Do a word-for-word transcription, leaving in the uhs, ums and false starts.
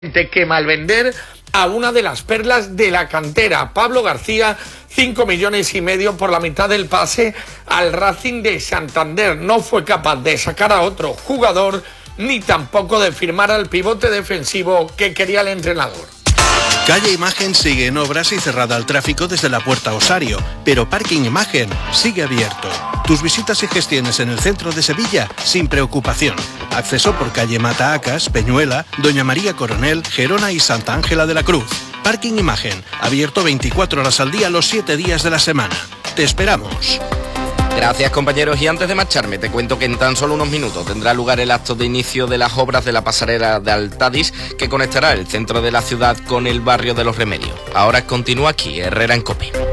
que malvender a una de las perlas de la cantera. Pablo García, cinco millones y medio por la mitad del pase al Racing de Santander. No fue capaz de sacar a otro jugador ni tampoco de firmar al pivote defensivo que quería el entrenador. Calle Imagen sigue en obras y cerrada al tráfico desde la Puerta Osario, pero Parking Imagen sigue abierto. Tus visitas y gestiones en el centro de Sevilla sin preocupación. Acceso por calle Mataacas, Peñuela, Doña María Coronel, Gerona y Santa Ángela de la Cruz. Parking Imagen, abierto veinticuatro horas al día los siete días de la semana. Te esperamos. Gracias, compañeros, y antes de marcharme te cuento que en tan solo unos minutos tendrá lugar el acto de inicio de las obras de la pasarela de Altadis que conectará el centro de la ciudad con el barrio de Los Remedios. Ahora continúa aquí Herrera en COPE.